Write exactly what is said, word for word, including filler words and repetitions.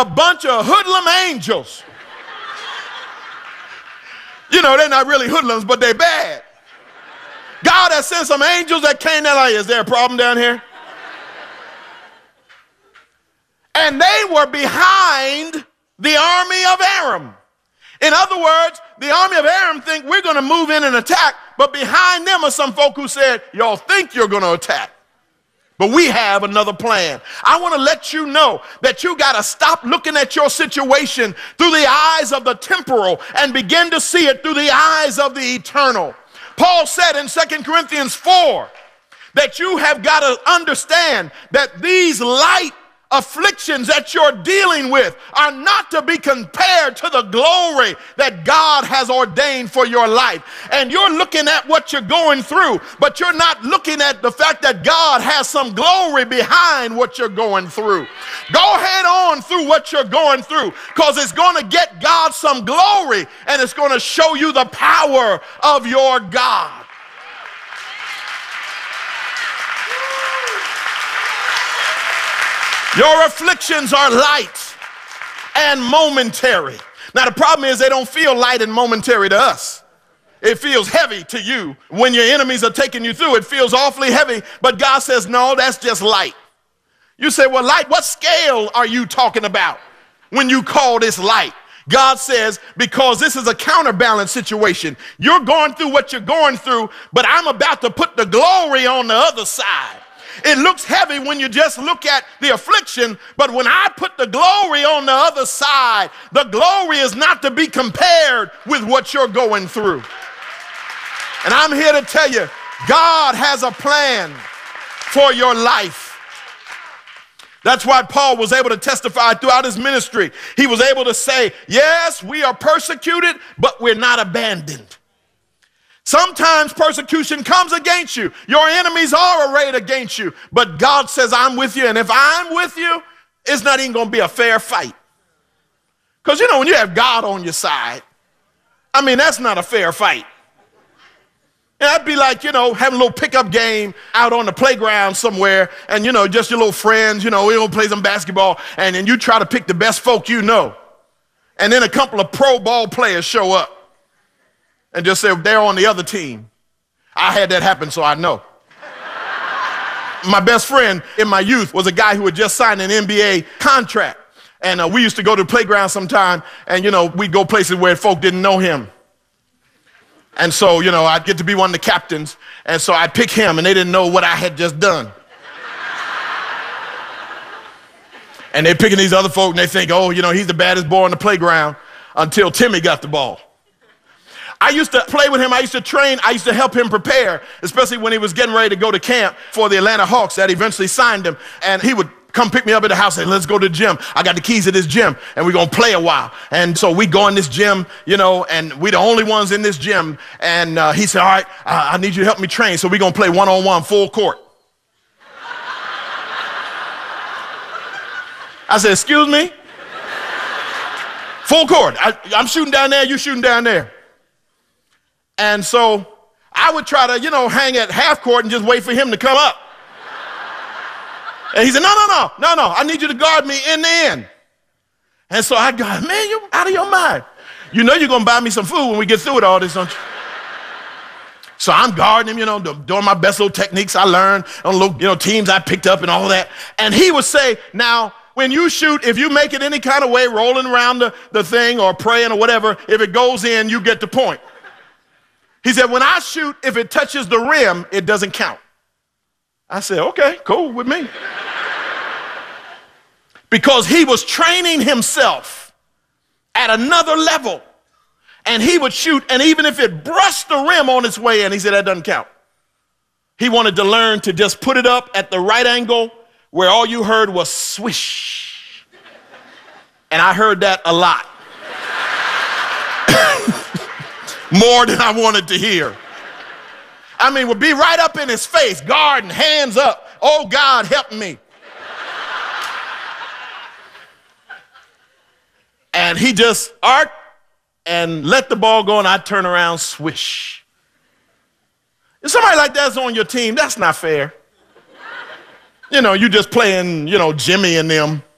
a bunch of hoodlum angels. You know, they're not really hoodlums, but they're bad. God has sent some angels that came down like, is there a problem down here? And they were behind the army of Aram. In other words, the army of Aram think we're going to move in and attack, but behind them are some folk who said, y'all think you're going to attack, but we have another plan. I want to let you know that you got to stop looking at your situation through the eyes of the temporal and begin to see it through the eyes of the eternal. Paul said in Second Corinthians four that you have got to understand that these light afflictions that you're dealing with are not to be compared to the glory that God has ordained for your life. And you're looking at what you're going through, but you're not looking at the fact that God has some glory behind what you're going through. Go head on through what you're going through, because it's going to get God some glory, and it's going to show you the power of your God. Your afflictions are light and momentary. Now, the problem is they don't feel light and momentary to us. It feels heavy to you. When your enemies are taking you through, it feels awfully heavy, but God says, no, that's just light. You say, well, light, what scale are you talking about when you call this light? God says, because this is a counterbalance situation. You're going through what you're going through, but I'm about to put the glory on the other side. It looks heavy when you just look at the affliction, but when I put the glory on the other side, the glory is not to be compared with what you're going through. And I'm here to tell you, God has a plan for your life. That's why Paul was able to testify throughout his ministry. He was able to say, yes, we are persecuted, but we're not abandoned. Sometimes persecution comes against you. Your enemies are arrayed against you. But God says, I'm with you. And if I'm with you, it's not even going to be a fair fight. Because, you know, when you have God on your side, I mean, that's not a fair fight. And that'd be like, you know, having a little pickup game out on the playground somewhere. And, you know, just your little friends, you know, we don't play some basketball. And then you try to pick the best folk you know. And then a couple of pro ball players show up. And just say, they're on the other team. I had that happen, so I know. My best friend in my youth was a guy who had just signed an N B A contract. And uh, we used to go to the playground sometime, and, you know, we'd go places where folk didn't know him. And so, you know, I'd get to be one of the captains, and so I'd pick him, and they didn't know what I had just done. And they're picking these other folk, and they think, oh, you know, he's the baddest boy on the playground, until Timmy got the ball. I used to play with him. I used to train. I used to help him prepare, especially when he was getting ready to go to camp for the Atlanta Hawks that eventually signed him. And he would come pick me up at the house and say, let's go to the gym. I got the keys to this gym, and we're going to play a while. And so we go in this gym, you know, and we're the only ones in this gym. And uh, he said, all right, uh, I need you to help me train. So we're going to play one-on-one full court. I said, excuse me? Full court. I, I'm shooting down there. You shooting down there. And so I would try to, you know, hang at half court and just wait for him to come up. And he said, no, no, no, no, no, I need you to guard me in the end. And so I go, man, you out of your mind. You know you're going to buy me some food when we get through with all this, don't you? So I'm guarding him, you know, doing my best little techniques I learned on little, you know, teams I picked up and all that. And he would say, now, when you shoot, if you make it any kind of way, rolling around the, the thing or praying or whatever, if it goes in, you get the point. He said, when I shoot, if it touches the rim, it doesn't count. I said, okay, cool with me. Because he was training himself at another level. And he would shoot, and even if it brushed the rim on its way in, he said, that doesn't count. He wanted to learn to just put it up at the right angle where all you heard was swish. And I heard that a lot. More than I wanted to hear. I mean, would be right up in his face, guarding, hands up. Oh, God, help me. And he just arced and let the ball go, and I'd turn around, swish. If somebody like that's on your team, that's not fair. You know, you just playing, you know, Jimmy and them.